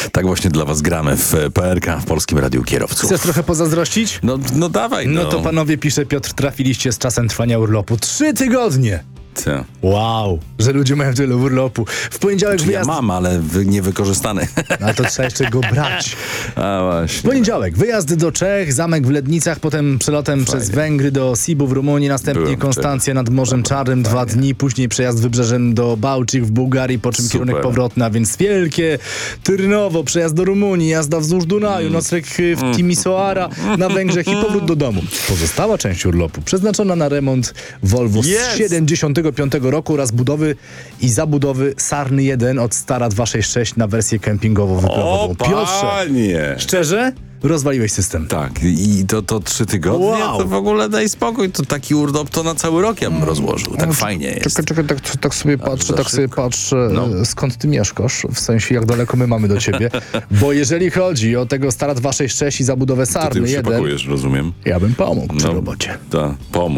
Tak właśnie dla was gramy w PRK, w Polskim Radiu Kierowców. Chcesz trochę pozazdrościć? No dawaj, No to panowie, pisze Piotr, trafiliście z czasem trwania urlopu. 3 tygodnie! Co? Wow, że ludzie mają tyle urlopu. W poniedziałek Ja wyjazd... mam, ale niewykorzystany. No to trzeba jeszcze go brać. A W właśnie. poniedziałek wyjazd do Czech, zamek w Lednicach, potem przelotem przez Węgry do Sibu w Rumunii, następnie Byłem w Konstancja nad Morzem Czarnym, 2 dni, później przejazd wybrzeżem do Bałczyk w Bułgarii, po czym Super. kierunek powrotny, a więc Wielkie, Tyrnowo, przejazd do Rumunii, jazda wzdłuż Dunaju, nocleg w Timisoara na Węgrzech i powrót do domu. Pozostała część urlopu przeznaczona na remont Volvo z Jest! 75 roku oraz budowy i zabudowy Sarny 1 od Stara 266 na wersję kempingowo-wyprawową. O, Piotrze, panie! szczerze? Rozwaliłeś system. Tak, i to 3 tygodnie? Wow. To w ogóle daj spokój. To taki urlop to na cały rok ja bym rozłożył. Tak fajnie jest. Czekaj, tak sobie patrzę, skąd ty mieszkasz, w sensie jak daleko my mamy do ciebie, bo jeżeli chodzi o tego Stara 266 i zabudowę Ty Sarny już się 1, pakujesz, rozumiem. ja bym pomógł przy robocie. Tak, pomógł.